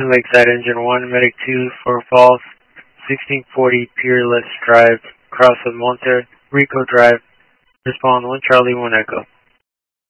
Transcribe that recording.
Lakeside Engine 1, Medic 2, Fort Falls, 1640 Peerless Drive, cross of Monte Rico Drive. Respond 1 Charlie 1 Echo.